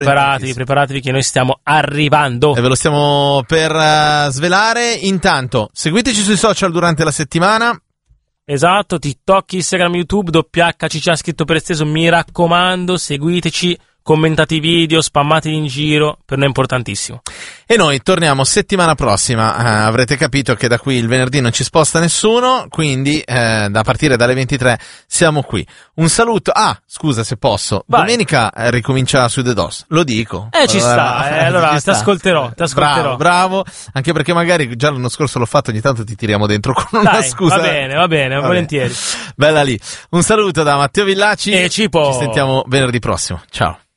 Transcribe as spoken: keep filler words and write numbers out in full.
Preparatevi, preparatevi che noi stiamo arrivando. E ve lo stiamo per uh, svelare. Intanto, seguiteci sui social durante la settimana. Esatto, TikTok, Instagram, YouTube, W H C C scritto per esteso, mi raccomando, seguiteci, commentate i video, spammateli in giro, per noi è importantissimo. E noi torniamo settimana prossima, uh, avrete capito che da qui il venerdì non ci sposta nessuno, quindi uh, da partire dalle ventitré siamo qui. Un saluto, ah scusa se posso, Vai. Domenica eh, ricomincia su The Dos, lo dico. Eh ci sta, eh, allora ci ti sta. ascolterò, ti ascolterò. Bravo, bravo, anche perché magari già l'anno scorso l'ho fatto, ogni tanto ti tiriamo dentro con una Dai, scusa. va bene, va bene, Va volentieri. bene. Bella lì, un saluto da Matteo Villaci E Cipo. Ci sentiamo venerdì prossimo, ciao.